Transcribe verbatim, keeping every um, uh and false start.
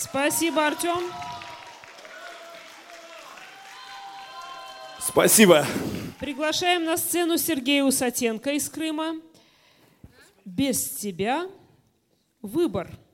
Спасибо, Артем. Спасибо. Приглашаем на сцену Сергея Усатенко из Крыма. «Без тебя выбор».